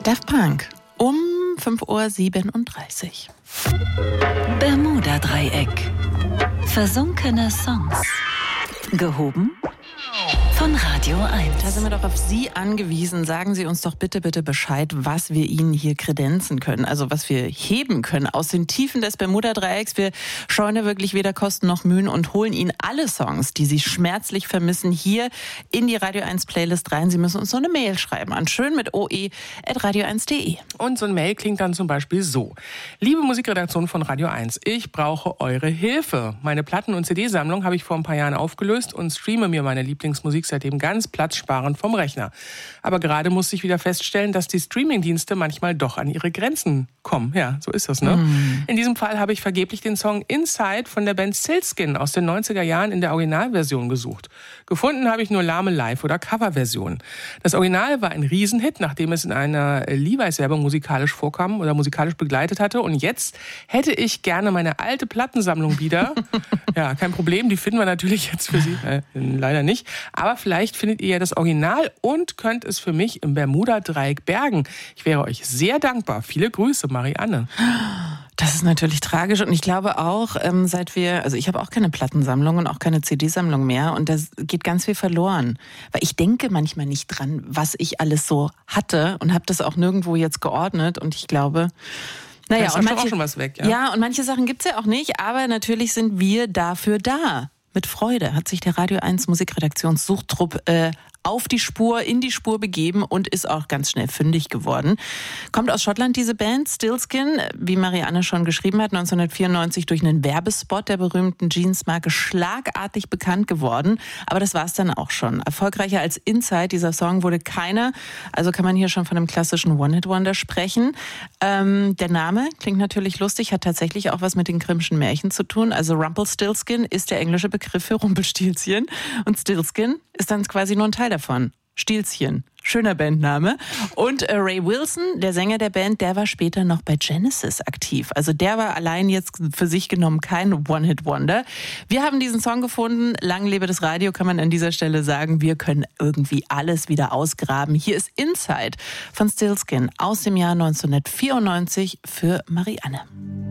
Daft Punk um 5:37 Uhr. Bermuda-Dreieck. Versunkene Songs. Gehoben von Radio 1. Da sind wir doch auf Sie angewiesen. Sagen Sie uns doch bitte Bescheid, was wir Ihnen hier kredenzen können. Also was wir heben können aus den Tiefen des Bermuda-Dreiecks. Wir scheuen ja wirklich weder Kosten noch Mühen und holen Ihnen alle Songs, die Sie schmerzlich vermissen, hier in die Radio 1 Playlist rein. Sie müssen uns so eine Mail schreiben an schön@radio1.de. Und so ein Mail klingt dann zum Beispiel so. Liebe Musikredaktion von Radio 1, ich brauche eure Hilfe. Meine Platten- und CD-Sammlung habe ich vor ein paar Jahren aufgelöst und streame mir meine Lieblingsmusik seitdem ganz platzsparend vom Rechner. Aber gerade musste ich wieder feststellen, dass die Streamingdienste manchmal doch an ihre Grenzen kommen. Ja, so ist das, ne? In diesem Fall habe ich vergeblich den Song Inside von der Band Silkskin aus den 90er Jahren in der Originalversion gesucht. Gefunden habe ich nur lahme Live- oder Coverversionen. Das Original war ein Riesenhit, nachdem es in einer Levi's-Werbung musikalisch vorkam oder musikalisch begleitet hatte. Und jetzt hätte ich gerne meine alte Plattensammlung wieder. Ja, kein Problem, die finden wir natürlich jetzt für Sie leider nicht. Aber vielleicht findet ihr ja das Original und könnt es für mich im Bermuda-Dreieck bergen. Ich wäre euch sehr dankbar. Viele Grüße, Marianne. Das ist natürlich tragisch und ich glaube auch, ich habe auch keine Plattensammlung und auch keine CD-Sammlung mehr und da geht ganz viel verloren. Weil ich denke manchmal nicht dran, was ich alles so hatte und habe das auch nirgendwo jetzt geordnet und ich glaube... Naja, da ist auch schon was weg, ja. Ja, und manche Sachen gibt's ja auch nicht, aber natürlich sind wir dafür da. Mit Freude hat sich der Radio 1 Musikredaktionssuchtrupp in die Spur begeben und ist auch ganz schnell fündig geworden. Kommt aus Schottland diese Band, Silkskin, wie Marianne schon geschrieben hat, 1994 durch einen Werbespot der berühmten Jeans-Marke schlagartig bekannt geworden. Aber das war's dann auch schon. Erfolgreicher als Inside, dieser Song, wurde keiner. Also kann man hier schon von einem klassischen One-Hit-Wonder sprechen. Der Name klingt natürlich lustig, hat tatsächlich auch was mit den Grimmschen Märchen zu tun. Also Rumpelstiltskin ist der englische Begriff für Rumpelstilzchen und Stillskin ist dann quasi nur ein Teil davon. Stilzchen. Schöner Bandname. Und Ray Wilson, der Sänger der Band, der war später noch bei Genesis aktiv. Also der war allein jetzt für sich genommen kein One-Hit-Wonder. Wir haben diesen Song gefunden. Lang lebe das Radio, kann man an dieser Stelle sagen. Wir können irgendwie alles wieder ausgraben. Hier ist Inside von Stillskin aus dem Jahr 1994 für Marianne.